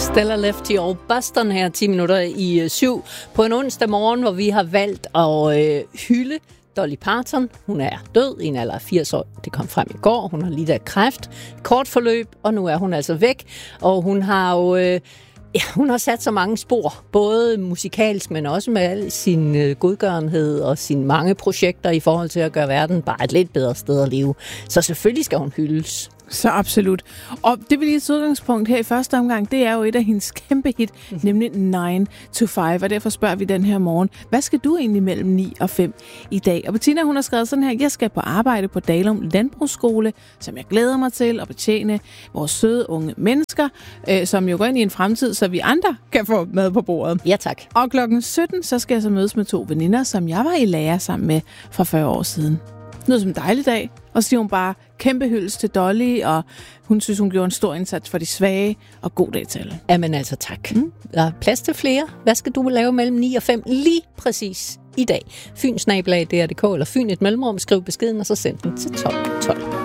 Stella Lefty og Boston her 10 minutter i 7 på en onsdag morgen, hvor vi har valgt at hylde Dolly Parton. Hun er død i en alder af 80 år. Det kom frem i går. Hun har lidt af kræft. Kort forløb, og nu er hun altså væk. Og hun har jo hun har sat så mange spor, både musikalsk, men også med al sin godgørenhed og sine mange projekter i forhold til at gøre verden bare et lidt bedre sted at leve. Så selvfølgelig skal hun hyldes. Så absolut. Og det vil lige et udgangspunkt her i første omgang, det er jo et af hendes kæmpe hit, nemlig 9 to 5, og derfor spørger vi den her morgen, hvad skal du egentlig mellem 9 og 5 i dag? Og Bettina, hun har skrevet sådan her, jeg skal på arbejde på Dalum Landbrugsskole, som jeg glæder mig til at betjene vores søde unge mennesker, som jo går ind i en fremtid, så vi andre kan få mad på bordet. Ja, tak. Og klokken 17, så skal jeg så mødes med 2 veninder, som jeg var i lære sammen med for 40 år siden. Noget som en dejlig dag. Og så siger hun bare kæmpe hyldest til Dolly, og hun synes, hun gjorde en stor indsats for de svage, og god dag til alle. Jamen altså tak. Der er plads til flere. Hvad skal du lave mellem 9 og 5 lige præcis i dag? Fyn@dr.dk eller Fyn et mellemrum, skriv beskeden, og så send den til 1212.